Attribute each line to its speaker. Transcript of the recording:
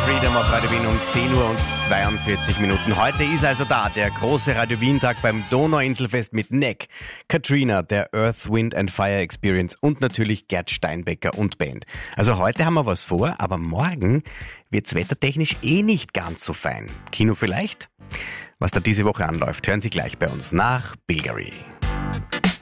Speaker 1: Freedom auf Radio Wien um 10 Uhr und 42 Minuten. Heute ist also da der große Radio Wien-Tag beim Donauinselfest mit Neck, Katrina, der Earth, Wind and Fire Experience und natürlich Gerd Steinbecker und Band. Also heute haben wir was vor, aber morgen wird's wettertechnisch nicht ganz so fein. Kino vielleicht? Was da diese Woche anläuft, hören Sie gleich bei uns nach Bilgeri.